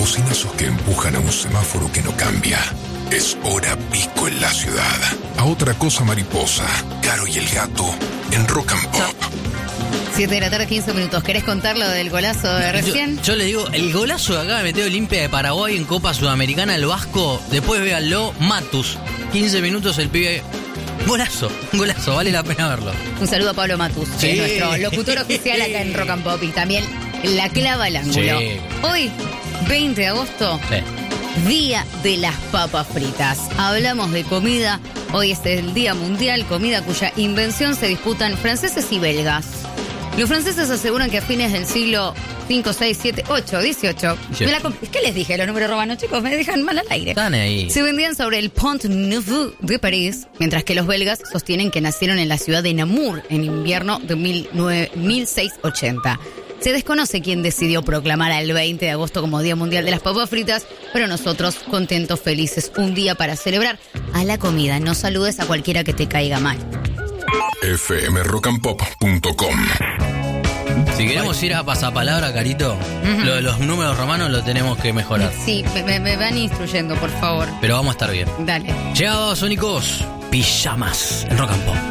Bocinazos que empujan a un semáforo que no cambia. Es hora pico en la ciudad. A otra cosa mariposa, Caro y el gato en Rock and Pop. 7 de la tarde, 15 minutos. ¿Querés contar lo del golazo de recién? Yo le digo, el golazo de acá de metió Olimpia de Paraguay en Copa Sudamericana, el Vasco. Después véanlo, Matus. 15 minutos el pibe. Golazo, vale la pena verlo. Un saludo a Pablo Matus, Sí. que es nuestro locutor oficial acá en Rock and Pop. Y también la clava al ángulo. Sí. Hoy, 20 de agosto, Día de las papas fritas. Hablamos de comida. Hoy es el Día Mundial, comida cuya invención se disputan franceses y belgas. Los franceses aseguran que a fines del siglo 5, 6, 7, 8, 18... ¿Qué les dije? Los números romanos, chicos, me dejan mal al aire. Están ahí. Se vendían sobre el Pont Neuf de París, mientras que los belgas sostienen que nacieron en la ciudad de Namur en invierno de 1680. Se desconoce quién decidió proclamar el 20 de agosto como Día Mundial de las Papas Fritas, pero nosotros, contentos, felices, un día para celebrar a la comida. No saludes a cualquiera que te caiga mal. fmrockandpop.com. Si queremos ir a pasapalabra, Carito, lo de los números romanos lo tenemos que mejorar. Sí, me van instruyendo, por favor. Pero vamos a estar bien. Dale. Llegado, Sónicos, pijamas en Rock and Pop.